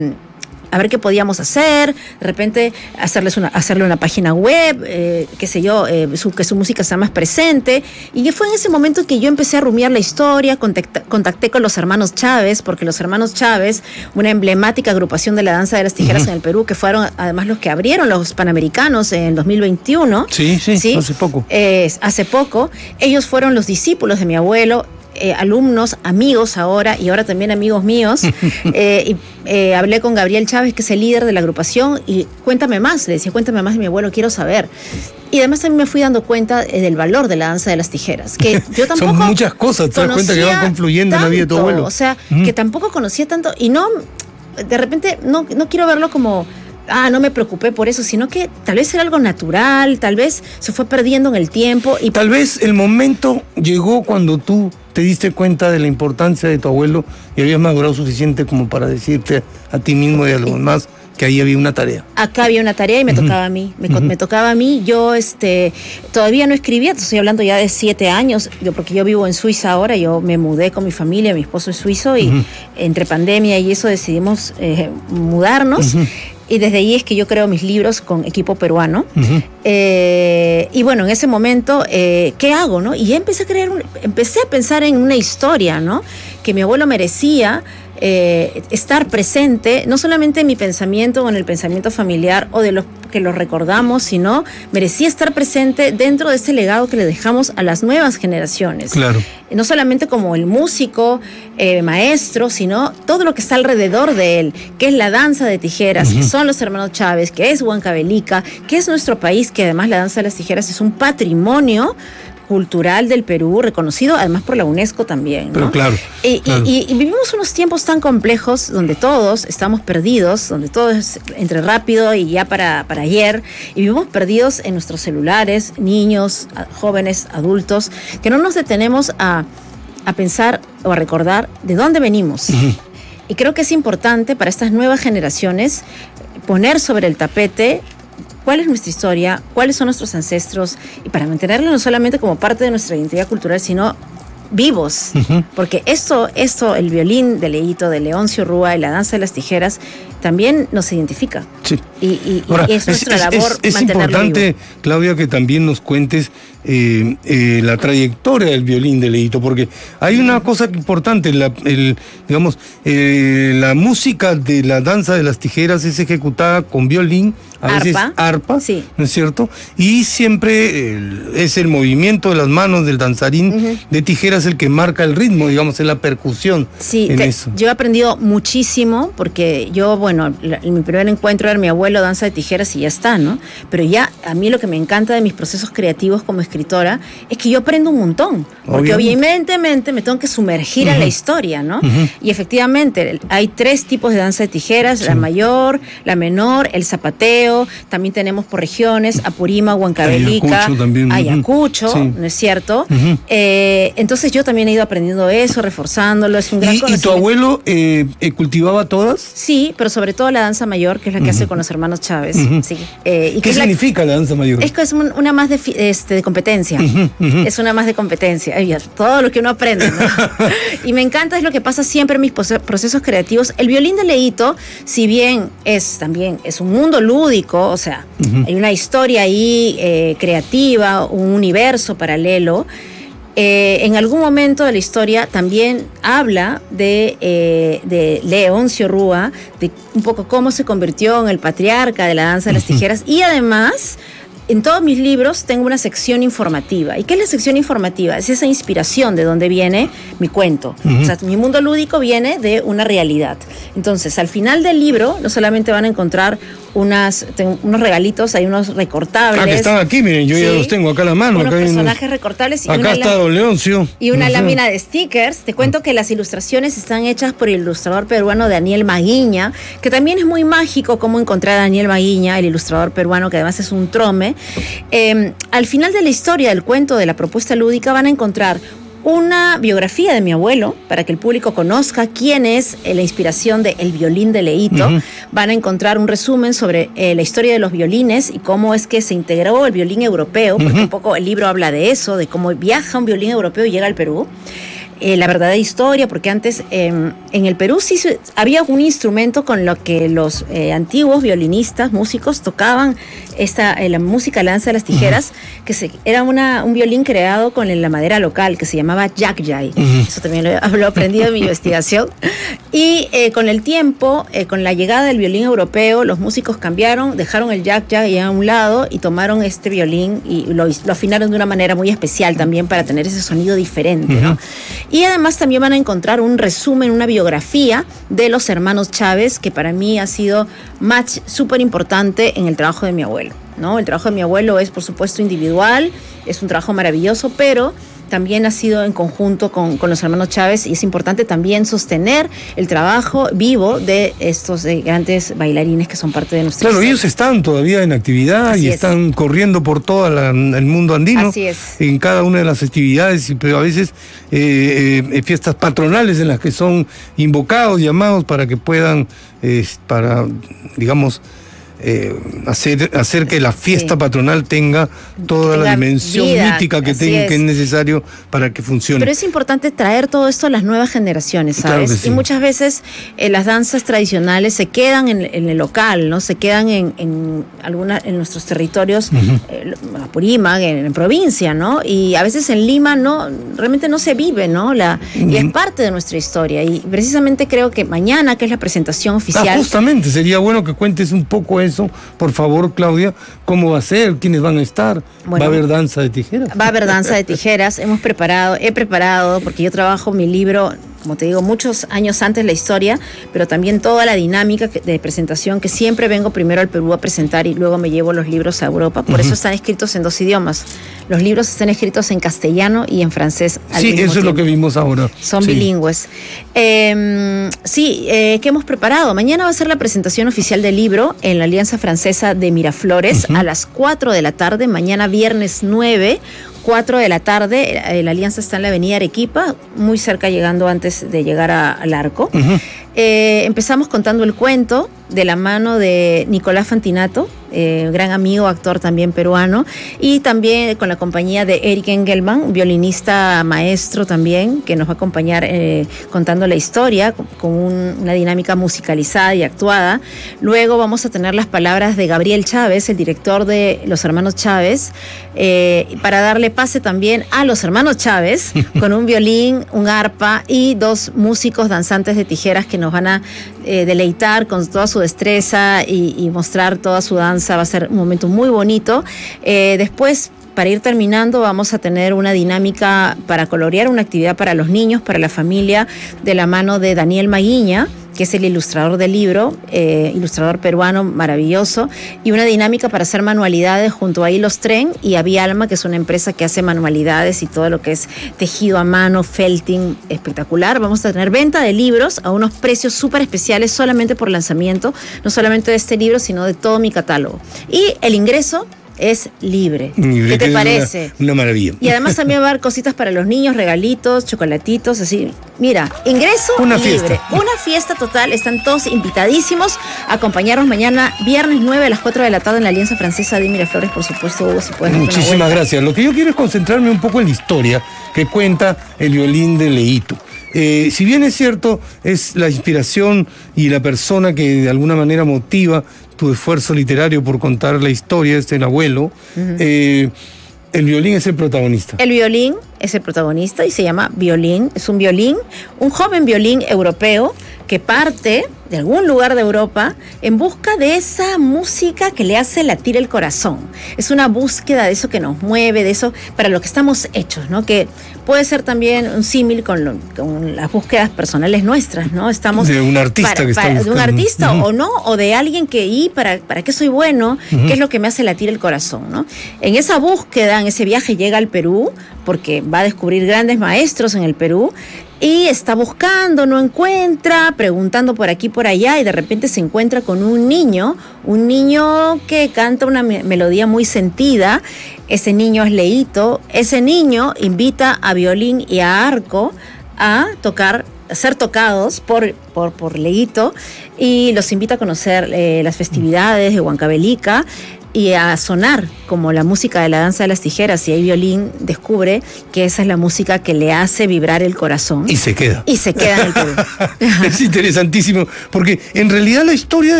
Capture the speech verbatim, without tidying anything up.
a ver qué podíamos hacer, de repente hacerles una, hacerle una página web, eh, qué sé yo, eh, su, que su música sea más presente. Y fue en ese momento que yo empecé a rumiar la historia, contacta, contacté con los hermanos Chávez, porque los hermanos Chávez, una emblemática agrupación de la danza de las tijeras uh-huh. en el Perú, que fueron además los que abrieron los Panamericanos en dos mil veintiuno. Sí, sí, ¿sí? hace poco. Eh, hace poco. Ellos fueron los discípulos de mi abuelo. Eh, alumnos, amigos ahora, y ahora también amigos míos. eh, y, eh, hablé con Gabriel Chávez, que es el líder de la agrupación, y cuéntame más, le decía, cuéntame más de mi abuelo, quiero saber. Y además también me fui dando cuenta eh, del valor de la danza de las tijeras, que yo tampoco... Son muchas cosas, te das cuenta que van confluyendo tanto, en la vida de tu abuelo. O sea, uh-huh. que tampoco conocía tanto, y no, de repente, no, no quiero verlo como... ah, no me preocupé por eso, sino que tal vez era algo natural, tal vez se fue perdiendo en el tiempo. Y tal vez el momento llegó cuando tú te diste cuenta de la importancia de tu abuelo y habías madurado suficiente como para decirte a ti mismo y a los demás que ahí había una tarea. Acá había una tarea y me uh-huh. tocaba a mí, me, uh-huh. me tocaba a mí. Yo este, todavía no escribía, estoy hablando ya de siete años, yo, porque yo vivo en Suiza ahora, yo me mudé con mi familia, mi esposo es suizo y uh-huh. entre pandemia y eso decidimos eh, mudarnos. Uh-huh. Y desde ahí es que yo creo mis libros con equipo peruano. Uh-huh. Eh, y bueno, en ese momento, eh, ¿qué hago, no? Y ya empecé a creer, un, empecé a pensar en una historia, ¿no? Que mi abuelo merecía eh, estar presente, no solamente en mi pensamiento o en el pensamiento familiar o de los que lo recordamos, sino merecía estar presente dentro de ese legado que le dejamos a las nuevas generaciones. Claro. No solamente como el músico, eh, maestro, sino todo lo que está alrededor de él, que es la danza de tijeras, uh-huh. que son los hermanos Chávez, que es Huancavelica, que es nuestro país, que además la danza de las tijeras es un patrimonio cultural del Perú, reconocido además por la UNESCO también, ¿no? Pero claro, y, claro. Y, y vivimos unos tiempos tan complejos donde todos estamos perdidos, donde todo es entre rápido y ya para, para ayer, y vivimos perdidos en nuestros celulares, niños, jóvenes, adultos, que no nos detenemos a, a pensar o a recordar de dónde venimos. Uh-huh. Y creo que es importante para estas nuevas generaciones poner sobre el tapete cuál es nuestra historia, cuáles son nuestros ancestros, y para mantenerlo no solamente como parte de nuestra identidad cultural, sino vivos. Uh-huh. Porque esto, esto, el violín de Leito, de Leoncio Rúa y la danza de las tijeras, también nos identifica. Sí. Y, y, Ahora, y es nuestra es, labor es, es mantenerlo importante, vivo. Claudia, que también nos cuentes eh, eh, la trayectoria del violín de Leito, porque hay una cosa importante, la, el, digamos, eh, la música de la danza de las tijeras es ejecutada con violín, a arpa. veces arpa, sí. ¿no es cierto? Y siempre el, es el movimiento de las manos del danzarín uh-huh. de tijeras el que marca el ritmo, digamos, es la percusión. Sí, en que eso. Yo he aprendido muchísimo, porque yo, bueno, la, mi primer encuentro era mi abuelo, danza de tijeras, y ya está, ¿no? Pero ya, a mí lo que me encanta de mis procesos creativos como escritora es que yo aprendo un montón, porque obviamente me tengo que sumergir uh-huh. en la historia, ¿no? Uh-huh. Y efectivamente, hay tres tipos de danza de tijeras, sí. la mayor, la menor, el zapateo, también tenemos por regiones, Apurima, Huancavelica, Ayacucho, también. Ayacucho, sí. ¿no es cierto? Uh-huh. Eh, entonces yo también he ido aprendiendo eso, reforzándolo, es un gran ¿Y, conocimiento. ¿Y tu abuelo eh, eh, cultivaba todas? Sí, pero sobre todo la danza mayor, que es la que uh-huh. hace con los hermanos Chávez. Uh-huh. Sí. Eh, y ¿Qué que significa la, la danza mayor? Es que es un, una más de, este, de competencia. Uh-huh. Uh-huh. Es una más de competencia. Ay, todo lo que uno aprende, ¿no? Y me encanta, es lo que pasa siempre en mis procesos creativos. El violín de Leito, si bien es también es un mundo lúdico, o sea, uh-huh. hay una historia ahí eh, creativa, un universo paralelo. Eh, en algún momento de la historia también habla de, eh, de Leoncio Rúa, de un poco cómo se convirtió en el patriarca de la danza de las tijeras, y además en todos mis libros tengo una sección informativa. ¿Y qué es la sección informativa? Es esa inspiración de donde viene mi cuento. Uh-huh. O sea, mi mundo lúdico viene de una realidad. Entonces, al final del libro, no solamente van a encontrar unas, tengo unos regalitos, hay unos recortables. Ah, que están aquí, miren, yo sí, ya los tengo acá a la mano. Unos acá personajes unos... recortables. Y acá una está Don Leoncio. Y una uh-huh. lámina de stickers. Te cuento uh-huh. que las ilustraciones están hechas por el ilustrador peruano Daniel Maguiña, que también es muy mágico cómo encontrar a Daniel Maguiña, el ilustrador peruano, que además es un trome. Eh, al final de la historia del cuento, de la propuesta lúdica, van a encontrar una biografía de mi abuelo, para que el público conozca quién es eh, la inspiración de El violín de Leito. Uh-huh. Van a encontrar un resumen sobre eh, la historia de los violines y cómo es que se integró el violín europeo, porque uh-huh. un poco el libro habla de eso, de cómo viaja un violín europeo y llega al Perú. eh, la verdadera historia, porque antes eh, en el Perú sí se, había un instrumento con lo que los eh, antiguos violinistas, músicos, tocaban esta, eh, la música La danza de las tijeras, uh-huh. que se, era una, un violín creado con la madera local, que se llamaba yacjay. Uh-huh. Eso también lo, lo aprendí en mi investigación. Y eh, con el tiempo, eh, con la llegada del violín europeo, los músicos cambiaron, dejaron el yacjay a un lado y tomaron este violín y lo, lo afinaron de una manera muy especial también para tener ese sonido diferente, uh-huh. ¿no? Y además también van a encontrar un resumen, una biografía de los hermanos Chávez, que para mí ha sido match súper importante en el trabajo de mi abuelo, ¿no? El trabajo de mi abuelo es, por supuesto, individual, es un trabajo maravilloso, pero también ha sido en conjunto con, con los hermanos Chávez, y es importante también sostener el trabajo vivo de estos eh, grandes bailarines que son parte de nuestra Claro, historia. Ellos están todavía en actividad. Así y es. Están corriendo por todo la, el mundo andino. Así es. En cada una de las festividades, pero a veces eh, eh, fiestas patronales en las que son invocados, llamados para que puedan, eh, para, digamos, Eh, hacer, hacer que la fiesta sí. patronal tenga toda tenga la dimensión vida, mítica que, tenga, es. que es necesario para que funcione. Pero es importante traer todo esto a las nuevas generaciones, ¿sabes? Claro sí. Y muchas veces eh, las danzas tradicionales se quedan en, en el local, ¿no? Se quedan en, en, alguna, en nuestros territorios, uh-huh. eh, Apurímac, en, en provincia, ¿no? Y a veces en Lima no, realmente no se vive, ¿no? La, uh-huh. Y es parte de nuestra historia. Y precisamente creo que mañana, que es la presentación oficial... Ah, justamente, sería bueno que cuentes un poco eso. Eso, por favor, Claudia, ¿cómo va a ser? ¿Quiénes van a estar? Bueno, ¿va a haber danza de tijeras? Va a haber danza de tijeras. Hemos preparado, he preparado, porque yo trabajo mi libro, como te digo, muchos años antes la historia, pero también toda la dinámica de presentación, que siempre vengo primero al Perú a presentar y luego me llevo los libros a Europa. Por uh-huh. eso están escritos en dos idiomas. Los libros están escritos en castellano y en francés al Sí, mismo eso tiempo. Es lo que vimos ahora. Son sí. bilingües. Eh, sí, eh, ¿qué hemos preparado? Mañana va a ser la presentación oficial del libro en la Alianza Francesa de Miraflores uh-huh. a las cuatro de la tarde, mañana viernes nueve, cuatro de la tarde. La alianza está en la avenida Arequipa, muy cerca, llegando antes de llegar a, al Arco. Uh-huh. Eh, empezamos contando el cuento de la mano de Nicolás Fantinato, eh, gran amigo, actor también peruano, y también con la compañía de Eric Engelmann, violinista maestro también, que nos va a acompañar eh, contando la historia con un, una dinámica musicalizada y actuada. Luego vamos a tener las palabras de Gabriel Chávez, el director de Los Hermanos Chávez, eh, para darle pase también a los hermanos Chávez, con un violín, un arpa y dos músicos danzantes de tijeras que nos van a eh, deleitar con toda su destreza y, y mostrar toda su danza. Va a ser un momento muy bonito. Eh, después, para ir terminando, vamos a tener una dinámica para colorear, una actividad para los niños, para la familia, de la mano de Daniel Maguiña, que es el ilustrador del libro, eh, ilustrador peruano maravilloso, y una dinámica para hacer manualidades junto a Hilos Tren y a Vialma, que es una empresa que hace manualidades y todo lo que es tejido a mano, felting, espectacular. Vamos a tener venta de libros a unos precios súper especiales solamente por lanzamiento, no solamente de este libro, sino de todo mi catálogo. Y el ingreso es libre. libre. ¿Qué te parece? Una, una maravilla. Y además también va a haber cositas para los niños, regalitos, chocolatitos, así. Mira, ingreso una libre. Fiesta. Una fiesta total. Están todos invitadísimos a acompañarnos mañana, viernes nueve a las cuatro de la tarde en la Alianza Francesa de Miraflores, por supuesto, Hugo, si puedes. Muchísimas gracias. Lo que yo quiero es concentrarme un poco en la historia que cuenta el violín de Leito. Eh, si bien es cierto, es la inspiración y la persona que de alguna manera motiva tu esfuerzo literario por contar la historia, es el abuelo, uh-huh. eh, el violín es el protagonista. El violín es el protagonista y se llama violín. Es un violín, un joven violín europeo que parte de algún lugar de Europa en busca de esa música que le hace latir el corazón. Es una búsqueda de eso que nos mueve, de eso para lo que estamos hechos, ¿no? Que puede ser también un símil con, lo, con las búsquedas personales nuestras, ¿no? Estamos de un artista para, que está para, buscando. De un artista uh-huh. o no, o de alguien que, y para, para qué soy bueno, uh-huh. qué es lo que me hace latir el corazón, ¿no? En esa búsqueda, en ese viaje llega al Perú, porque va a descubrir grandes maestros en el Perú, y está buscando, no encuentra, preguntando por aquí, por allá, y de repente se encuentra con un niño, un niño que canta una me- melodía muy sentida. Ese niño es Leito. Ese niño invita a violín y a arco a tocar, a ser tocados por, por, por Leito, y los invita a conocer eh, las festividades de Huancavelica. y a sonar como la música de la danza de las tijeras. Y ahí Violín descubre que esa es la música que le hace vibrar el corazón. Y se queda. Y se queda en el Perú. Es interesantísimo, porque en realidad la historia